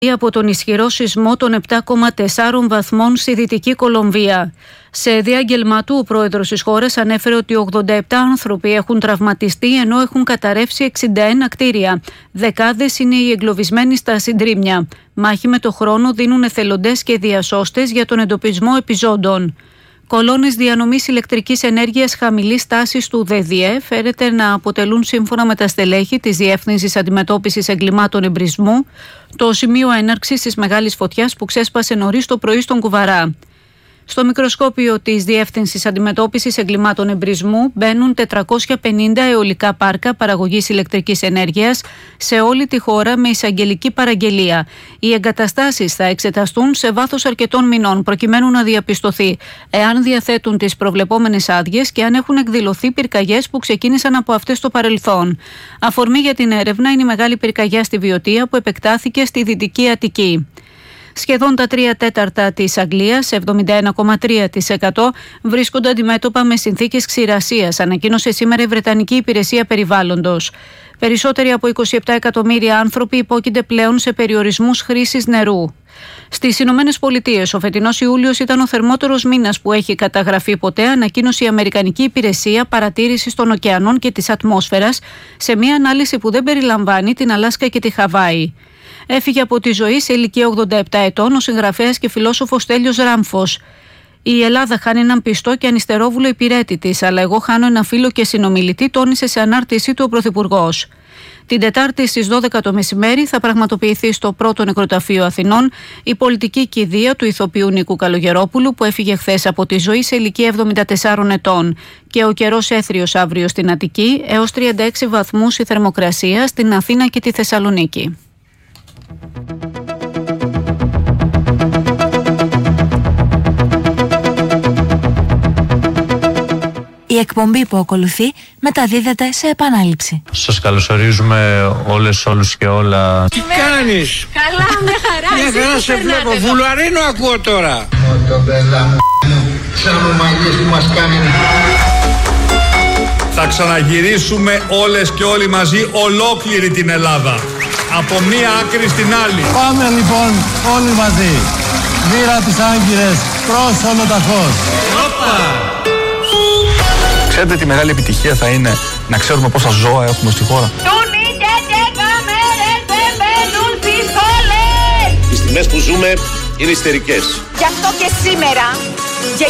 από τον ισχυρό σεισμό των 7,4 βαθμών στη Δυτική Κολομβία. Σε διάγγελμα του, ο πρόεδρος της χώρας ανέφερε ότι 87 άνθρωποι έχουν τραυματιστεί, ενώ έχουν καταρρεύσει 61 κτίρια. Δεκάδες είναι οι εγκλωβισμένοι στα συντρίμμια. Μάχη με το χρόνο δίνουν εθελοντές και διασώστες για τον εντοπισμό επιζώντων. Κολόνες διανομής ηλεκτρικής ενέργειας χαμηλής τάσης του ΔΔΕ φέρεται να αποτελούν, σύμφωνα με τα στελέχη της Διεύθυνσης Αντιμετώπισης Εγκλημάτων Εμπρισμού, το σημείο έναρξης της μεγάλης φωτιάς που ξέσπασε νωρίς το πρωί στον Κουβαρά. Στο μικροσκόπιο της Διεύθυνσης Αντιμετώπισης Εγκλημάτων Εμπρισμού μπαίνουν 450 αιωλικά πάρκα παραγωγής ηλεκτρικής ενέργειας σε όλη τη χώρα με εισαγγελική παραγγελία. Οι εγκαταστάσεις θα εξεταστούν σε βάθος αρκετών μηνών προκειμένου να διαπιστωθεί εάν διαθέτουν τις προβλεπόμενες άδειες και αν έχουν εκδηλωθεί πυρκαγιές που ξεκίνησαν από αυτές στο παρελθόν. Αφορμή για την έρευνα είναι η μεγάλη πυρκαγιά στη Βιωτία που επεκτάθηκε στη Δυτική Αττική. Σχεδόν τα 3/4 της Αγγλίας, 71,3%, βρίσκονται αντιμέτωπα με συνθήκες ξηρασίας, ανακοίνωσε σήμερα η Βρετανική Υπηρεσία Περιβάλλοντος. Περισσότεροι από 27 εκατομμύρια άνθρωποι υπόκεινται πλέον σε περιορισμούς χρήσης νερού. Στις Ηνωμένες Πολιτείες, ο φετινός Ιούλιος ήταν ο θερμότερος μήνας που έχει καταγραφεί ποτέ, ανακοίνωσε η Αμερικανική Υπηρεσία Παρατήρησης των Ωκεανών και της Ατμόσφαιρας σε μια ανάλυση που δεν περιλαμβάνει την Αλάσκα και τη Χαβάη. Έφυγε από τη ζωή σε ηλικία 87 ετών ο συγγραφέας και φιλόσοφος Στέλιος Ράμφος. Η Ελλάδα χάνει έναν πιστό και ανυστερόβουλο υπηρέτη της, αλλά εγώ χάνω ένα φίλο και συνομιλητή, τόνισε σε ανάρτησή του ο Πρωθυπουργός. Την Τετάρτη στις 12 το μεσημέρι θα πραγματοποιηθεί στο Πρώτο Νεκροταφείο Αθηνών η πολιτική κηδεία του ηθοποιού Νίκου Καλογερόπουλου, που έφυγε χθες από τη ζωή σε ηλικία 74 ετών. Και ο καιρός έθριος αύριο στην Αττική, έως 36 βαθμούς η θερμοκρασία στην Αθήνα και τη Θεσσαλονίκη. Η εκπομπή που ακολουθεί μεταδίδεται σε επανάληψη. Σας καλωσορίζουμε όλους και όλα. Τι κάνεις? Καλά, μια χαρά. Μια χαρά σε βλέπω. Βουλαρίνο ακούω τώρα. Θα ξαναγυρίσουμε όλες και όλοι μαζί ολόκληρη την Ελλάδα. Από μία άκρη στην άλλη. Πάμε λοιπόν όλοι μαζί. Μοίρα τις Άγκυρες προς Ολοταχώς. Ξέρετε τι μεγάλη επιτυχία θα είναι να ξέρουμε πόσα ζώα έχουμε στη χώρα? Οι στιγμές που ζούμε είναι ιστερικές. Γι' αυτό και σήμερα,